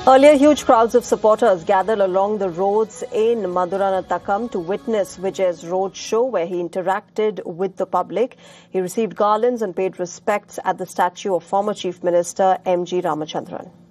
Earlier, huge crowds of supporters gathered along the roads in Maduranattakam to witness Vijay's road show, where he interacted with the public. He received garlands and paid respects at the statue of former Chief Minister M.G. Ramachandran.